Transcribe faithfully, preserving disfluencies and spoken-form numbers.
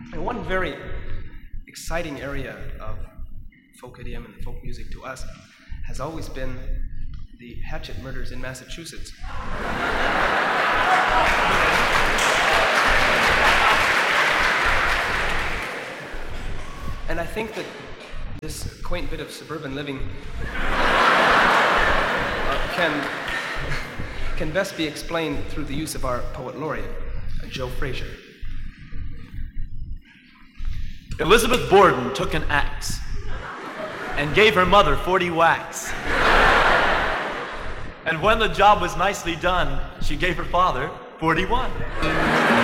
And one very exciting area of folk idiom and folk music to us has always been the hatchet murders in Massachusetts. And I think that this quaint bit of suburban living uh, can, can best be explained through the use of our poet laureate, uh, Joe Frazier. Elizabeth Borden took an axe and gave her mother forty whacks. And when the job was nicely done, she gave her father forty-one.